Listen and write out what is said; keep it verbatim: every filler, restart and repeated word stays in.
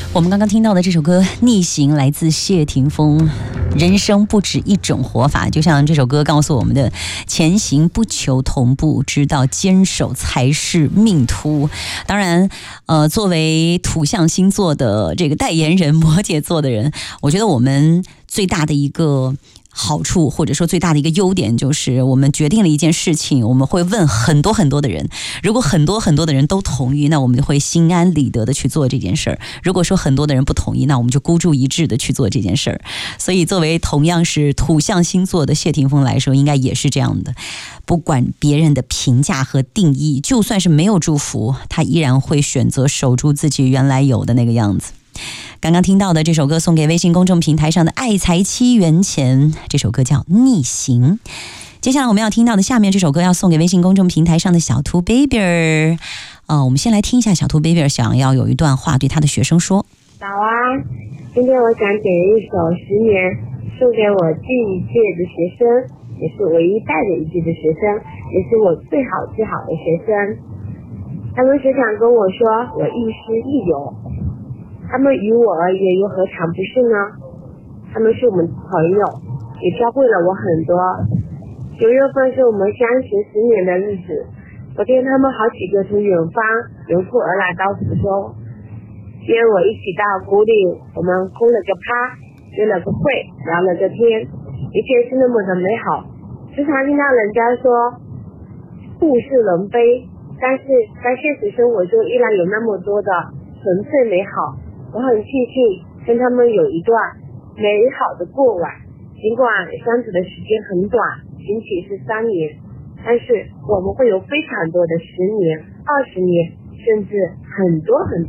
我们刚刚听到的这首歌《逆行》来自谢霆锋。人生不止一种活法，就像这首歌告诉我们的，前行不求同步，知道坚守才是命途。当然呃，作为土象星座的这个代言人，摩羯座的人，我觉得我们最大的一个好处，或者说最大的一个优点，就是我们决定了一件事情，我们会问很多很多的人，如果很多很多的人都同意，那我们就会心安理得的去做这件事儿。如果说很多的人不同意，那我们就孤注一掷的去做这件事儿。所以作为同样是土象星座的谢霆锋来说，应该也是这样的，不管别人的评价和定义，就算是没有祝福，他依然会选择守住自己原来有的那个样子。刚刚听到的这首歌送给微信公众平台上的爱财七元钱，这首歌叫逆行。接下来我们要听到的下面这首歌要送给微信公众平台上的小兔 baby 儿、呃、我们先来听一下小兔 baby 儿想要有一段话对他的学生说。 早啊，今天我想点一首《十年》送给我这一届的学生，也是唯一带着一届的学生，也是我最好最好的学生。他们时常跟我说我亦师亦友，他们于我而言又何尝不是呢？他们是我们的朋友，也教会了我很多。九月份是我们相识十年的日子，昨天他们好几个从远方游客而来到福州，约我一起到谷里，我们空了个趴，约了个会，聊了个天，一切是那么的美好。时常听到人家说物是人非，但是在现实生活中依然有那么多的纯粹美好。我很庆幸跟他们有一段美好的过往，尽管相处的时间很短，仅仅是三年，但是我们会有非常多的十年、二十年，甚至很多很多